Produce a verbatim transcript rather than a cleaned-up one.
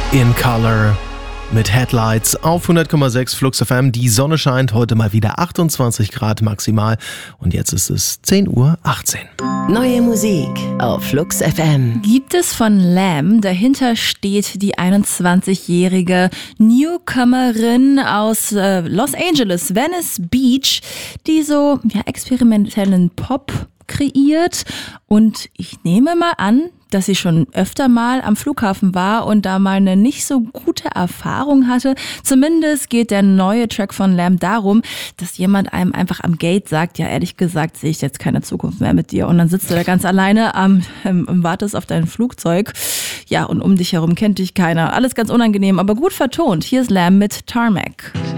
In Color mit Headlights auf hundert Komma sechs Flux F M. Die Sonne scheint, heute mal wieder achtundzwanzig Grad maximal und jetzt ist es zehn Uhr achtzehn. Neue Musik auf Flux F M. Gibt es von Lamb. Dahinter steht die einundzwanzigjährige Newcomerin aus äh, Los Angeles, Venice Beach, die so ja, experimentellen Pop kreiert. Und ich nehme mal an, dass sie schon öfter mal am Flughafen war und da mal eine nicht so gute Erfahrung hatte. Zumindest geht der neue Track von Lamb darum, dass jemand einem einfach am Gate sagt, ja ehrlich gesagt sehe ich jetzt keine Zukunft mehr mit dir. Und dann sitzt du da ganz alleine am, ähm, wartest auf dein Flugzeug. Ja, und um dich herum kennt dich keiner. Alles ganz unangenehm, aber gut vertont. Hier ist Lamb mit Tarmac.